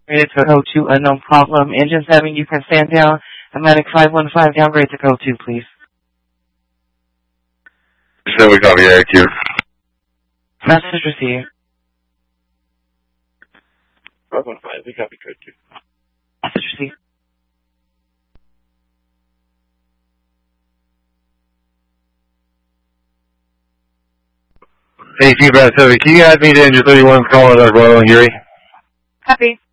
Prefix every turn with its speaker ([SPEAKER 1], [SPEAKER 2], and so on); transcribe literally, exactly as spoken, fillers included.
[SPEAKER 1] Rated to code two, unknown problem. Engine seven, you can stand down. Atlantic five one five, downgrade to code two, please.
[SPEAKER 2] So we copy A Q.
[SPEAKER 1] Message received.
[SPEAKER 2] five one five, we copy code two.
[SPEAKER 1] Message received.
[SPEAKER 2] Hey, T Brad seven, can you add me to engine thirty-one's call at Argyle and Geary?
[SPEAKER 3] Copy.